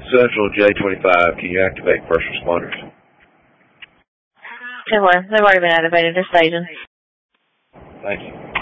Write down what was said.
Central J25, can you activate first responders? They've already been activated. They're staging. Thank you.